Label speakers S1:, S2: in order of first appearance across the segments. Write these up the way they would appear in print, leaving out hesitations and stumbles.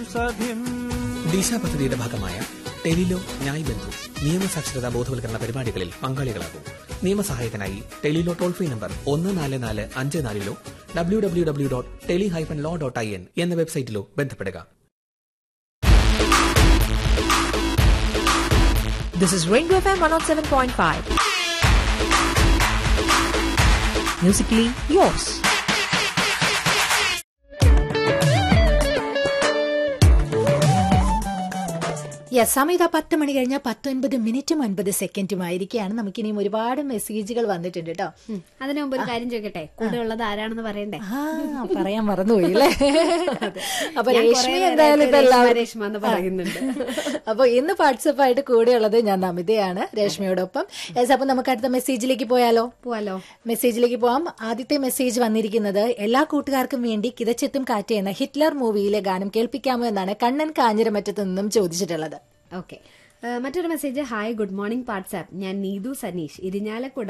S1: ദിശ പദ്ധതിയുടെ ഭാഗമായ ടെലിലോ ന്യായ് ബന്ധു നിയമസാക്ഷരതാ ബോധവൽക്കരണ പരിപാടികളിൽ പങ്കാളികളാകും. നിയമസഹായത്തിനായി Tele-Law toll free number 1445 www.teli-law.in എന്ന വെബ്സൈറ്റിലോ ബന്ധപ്പെടുക.
S2: This is Rainbow FM 107.5. Musically yours. സമയത്ത് 10 മണി കഴിഞ്ഞ 19 മിനിറ്റും 9 സെക്കൻഡുമായിരിക്കുകയാണ്. നമുക്കിനിയും ഒരുപാട് മെസ്സേജുകൾ വന്നിട്ടുണ്ട് കേട്ടോ.
S3: അതിനു മുമ്പ് ഒരു കാര്യം ചോദിക്കട്ടെ, കൂടെ ഉള്ളത് ആരാണെന്ന് പറയണ്ടേ?
S2: പറയാൻ മറന്നുപോയി അല്ലേ? അപ്പൊ രേഷ്മ എന്തായാലും
S3: രേഷ്മ എന്ന് പറയുന്നുണ്ട്.
S2: അപ്പൊ ഇന്ന് വാട്സപ്പായിട്ട് കൂടെയുള്ളത് ഞാൻ നമിതയാണ് രേഷ്മയോടൊപ്പം. അപ്പൊ നമുക്ക് അടുത്ത മെസ്സേജിലേക്ക് പോയാലോ? മെസ്സേജിലേക്ക് പോവാം. ആദ്യത്തെ മെസ്സേജ് വന്നിരിക്കുന്നത് എല്ലാ കൂട്ടുകാർക്കും വേണ്ടി കിതച്ചെത്തും കാറ്റ് എന്ന ഹിറ്റ്ലർ മൂവിയിലെ ഗാനം കേൾപ്പിക്കാമോ എന്നാണ് കണ്ണൻ കാഞ്ഞിരമറ്റത്ത് നിന്നും ചോദിച്ചിട്ടുള്ളത്.
S3: ഓക്കെ, മറ്റൊരു message. Hi, good morning WhatsApp. ഞാൻ നീതു സനീഷ്, ഇരിഞ്ഞാലക്കുട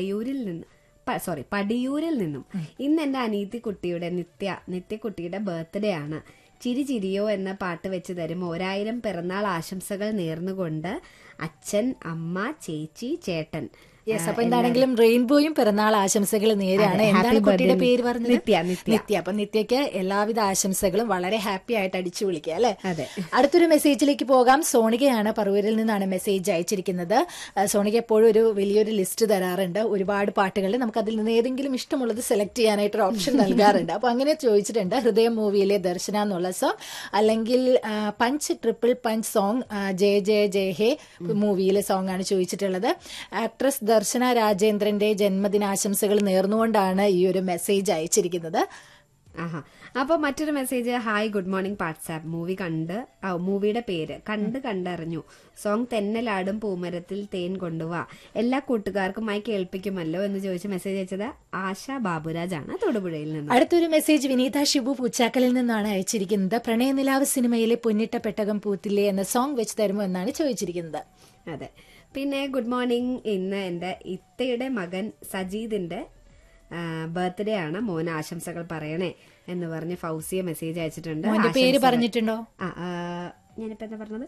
S3: പടിയൂരിൽ നിന്നും. ഇന്ന് എന്റെ അനീതി കുട്ടിയുടെ നിത്യക്കുട്ടിയുടെ ബർത്ത്ഡേ ആണ്. ചിരി ചിരിയോ എന്ന പാട്ട് വെച്ച് തരും. 1000 പിറന്നാൾ ആശംസകൾ നേർന്നുകൊണ്ട് അച്ഛൻ, അമ്മ, ചേച്ചി, ചേട്ടൻ.
S2: അപ്പൊ എന്താണെങ്കിലും റെയിൻബോയും പിറന്നാൾ ആശംസകൾ നേരെയാണ്. എന്താണ് കുട്ടിയുടെ പേര് പറഞ്ഞത്? നിത്യ. അപ്പൊ നിത്യക്ക് എല്ലാവിധ ആശംസകളും. വളരെ ഹാപ്പി ആയിട്ട് അടിച്ചു വിളിക്കുക അല്ലെ?
S3: അതെ.
S2: അടുത്തൊരു മെസ്സേജിലേക്ക് പോകാം. സോണികയാണ് പറവൂരിൽ നിന്നാണ് മെസ്സേജ് അയച്ചിരിക്കുന്നത്. സോണിക എപ്പോഴും ഒരു വലിയൊരു ലിസ്റ്റ് തരാറുണ്ട്, ഒരുപാട് പാട്ടുകൾ. നമുക്ക് അതിൽ നിന്ന് ഏതെങ്കിലും ഇഷ്ടമുള്ളത് സെലക്ട് ചെയ്യാനായിട്ടൊരു ഓപ്ഷൻ നൽകാറുണ്ട്. അപ്പൊ അങ്ങനെ ചോദിച്ചിട്ടുണ്ട്, ഹൃദയം മൂവിയിലെ ദർശന എന്നുള്ള സോങ്, അല്ലെങ്കിൽ triple punch song Jaya Jaya Jaya ഹേ മൂവിയിലെ സോങ് ആണ് ചോദിച്ചിട്ടുള്ളത്. ആക്ട്രസ് ദർശന രാജേന്ദ്രന്റെ ജന്മദിനാശംസകൾ നേർന്നുകൊണ്ടാണ് ഈ ഒരു മെസ്സേജ് അയച്ചിരിക്കുന്നത്.
S3: അപ്പൊ മറ്റൊരു message. Hi, good morning WhatsApp. മൂവിയുടെ പേര് കണ്ടറിഞ്ഞു. സോങ് തെന്നലാടും പൂമരത്തിൽ തേൻ കൊണ്ടുവാ. എല്ലാ കൂട്ടുകാർക്കുമായി കേൾപ്പിക്കുമല്ലോ എന്ന് ചോദിച്ച് മെസ്സേജ് അയച്ചത് ആശ ബാബുരാജ് ആണ്, തൊടുപുഴയിൽ നിന്ന്.
S2: അടുത്തൊരു മെസ്സേജ് വിനീത ഷിബു പൂച്ചാക്കലിൽ നിന്നാണ് അയച്ചിരിക്കുന്നത്. പ്രണയനിലാവ് സിനിമയിലെ പൊന്നിട്ട പെട്ടകം പൂത്തില്ലേ എന്ന സോങ് വെച്ച് തരുമോ എന്നാണ് ചോദിച്ചിരിക്കുന്നത്.
S3: അതെ. പിന്നെ ഗുഡ് മോർണിംഗ്. ഇന്ന് എന്റെ ഇത്തയുടെ മകൻ സജീദിന്റെ ബർത്ത്ഡേ ആണ്. മോന് ആശംസകൾ പറയണേ എന്ന് പറഞ്ഞ് ഫൗസിയ മെസ്സേജ് അയച്ചിട്ടുണ്ട്.
S2: പേര് പറഞ്ഞിട്ടുണ്ടോ?
S3: ഞാനിപ്പോ എന്താ പറഞ്ഞത്?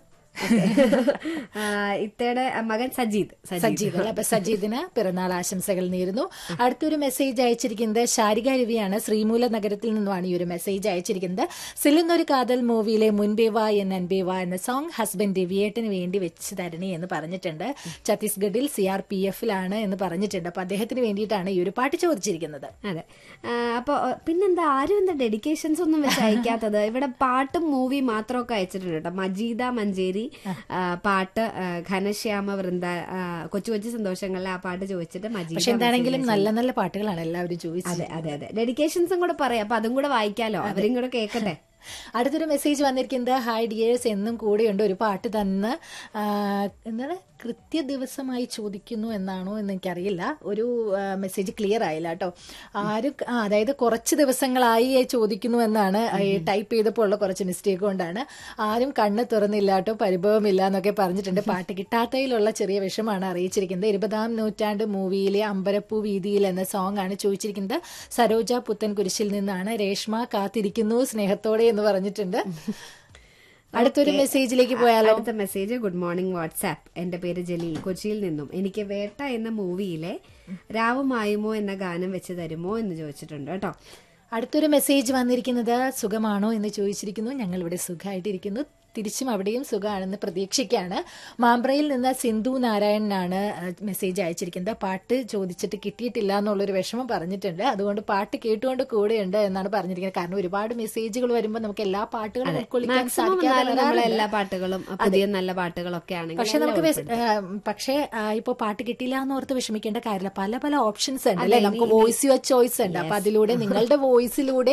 S3: ഇത്തയുടെ മകൻ സജീദ്.
S2: അപ്പൊ സജീദിന് പിറന്നാൾ ആശംസകൾ നേരുന്നു. അടുത്തൊരു മെസ്സേജ് അയച്ചിരിക്കുന്നത് ശാരിക രവിയാണ്. ശ്രീമൂല നഗരത്തിൽ നിന്നുമാണ് ഈ ഒരു മെസ്സേജ് അയച്ചിരിക്കുന്നത്. സിലുന്നൊരു കാതൽ മൂവിയിലെ മുൻപേവാ എന്നൻപേവാ എന്ന സോങ് ഹസ്ബൻഡ് രവിയേട്ടന് വേണ്ടി വെച്ച് തരണേ എന്ന് പറഞ്ഞിട്ടുണ്ട്. ഛത്തീസ്ഗഡിൽ CRPFലാണ് എന്ന് പറഞ്ഞിട്ടുണ്ട്. അപ്പൊ അദ്ദേഹത്തിന് വേണ്ടിയിട്ടാണ് ഈ ഒരു പാട്ട് ചോദിച്ചിരിക്കുന്നത്.
S3: അതെ. അപ്പൊ പിന്നെന്താ ആരും എന്താ ഡെഡിക്കേഷൻസ് ഒന്നും വെച്ച് അയക്കാത്തത്? ഇവിടെ പാട്ടും മൂവി മാത്രമൊക്കെ അയച്ചിട്ടുണ്ട് കേട്ടോ. മജീദ മഞ്ചേരി പാട്ട്, ഘനശ്യാമ വൃന്ദ കൊച്ചു കൊച്ചു സന്തോഷങ്ങളിലെ ആ പാട്ട് ചോദിച്ചിട്ട് മജീദ.
S2: പക്ഷെ എന്താണെങ്കിലും നല്ല നല്ല പാട്ടുകളാണ് എല്ലാവരും ചോദിച്ചത്.
S3: അതെ. ഡെഡിക്കേഷൻസും കൂടെ പറയാം, അപ്പൊ അതും കൂടെ വായിക്കാലോ, അവരും കൂടെ കേൾക്കട്ടെ.
S2: അടുത്തൊരു മെസ്സേജ് വന്നിരിക്കുന്നത് ഹായ് ഡിയേഴ്സ് എന്നും കൂടെയുണ്ട്, ഒരു പാട്ട് തന്ന് എന്താണ് കൃത്യ ദിവസമായി ചോദിക്കുന്നു എന്നാണോ എന്ന് എനിക്കറിയില്ല. ഒരു മെസ്സേജ് ക്ലിയർ ആയില്ല കേട്ടോ. അതായത് കുറച്ച് ദിവസങ്ങളായി ചോദിക്കുന്നു എന്നാണ് ടൈപ്പ് ചെയ്തപ്പോൾ ഉള്ള കുറച്ച് മിസ്റ്റേക്ക് കൊണ്ടാണ്. ആരും കണ്ണ് തുറന്നില്ല കേട്ടോ, പരിഭവമില്ല എന്നൊക്കെ പറഞ്ഞിട്ടുണ്ട്. പാട്ട് കിട്ടാത്തതിലുള്ള ചെറിയ വിഷമാണ് അറിയിച്ചിരിക്കുന്നത്. 20-ാം നൂറ്റാണ്ട് മൂവിയിലെ അമ്പരപ്പൂ വീതിയിൽ എന്ന സോങ് ആണ് ചോദിച്ചിരിക്കുന്നത്. സരോജ പുത്തൻകുരിശിൽ നിന്നാണ്. രേഷ്മ കാത്തിരിക്കുന്നു സ്നേഹത്തോടെ എന്ന് പറഞ്ഞിട്ടുണ്ട്. അടുത്തൊരു മെസ്സേജിലേക്ക് പോയാലോ?
S3: അടുത്ത മെസ്സേജ്. Good morning WhatsApp. എന്റെ പേര് ജലീൽ, കൊച്ചിയിൽ നിന്നും. എനിക്ക് വേട്ട എന്ന മൂവിയിലെ രാവുമായുമോ എന്ന ഗാനം വെച്ച് തരുമോ എന്ന് ചോദിച്ചിട്ടുണ്ട് കേട്ടോ.
S2: അടുത്തൊരു മെസ്സേജ് വന്നിരിക്കുന്നത് സുഖമാണോ എന്ന് ചോദിച്ചിരിക്കുന്നു. ഞങ്ങളിവിടെ സുഖമായിട്ടിരിക്കുന്നു, തിരിച്ചും അവിടെയും സുഖമാണെന്ന് പ്രതീക്ഷിക്കുകയാണ്. മാമ്പ്രയിൽ നിന്ന് സിന്ധു നാരായണനാണ് മെസ്സേജ് അയച്ചിരിക്കുന്നത്. പാട്ട് ചോദിച്ചിട്ട് കിട്ടിയിട്ടില്ല എന്നുള്ളൊരു വിഷമം പറഞ്ഞിട്ടുണ്ട്. അതുകൊണ്ട് പാട്ട് കേട്ടുകൊണ്ട് കൂടെയുണ്ട് എന്നാണ് പറഞ്ഞിരിക്കുന്നത്. കാരണം ഒരുപാട് മെസ്സേജുകൾ വരുമ്പോൾ നമുക്ക് എല്ലാ പാട്ടുകളും ഉൾക്കൊള്ളിക്കാൻ സാധിക്കാതെ
S3: എല്ലാ പാട്ടുകളും പുതിയ നല്ല പാട്ടുകളൊക്കെ ആണെങ്കിൽ
S2: പക്ഷേ ഇപ്പൊ പാട്ട് കിട്ടില്ല എന്നോർത്ത് വിഷമിക്കേണ്ട കാര്യമില്ല. പല പല ഓപ്ഷൻസ് ഉണ്ട് അല്ലെ, നമുക്ക് വോയിസ് യുവർ ചോയ്സ് ഉണ്ട്. അപ്പൊ അതിലൂടെ നിങ്ങളുടെ വോയിസിലൂടെ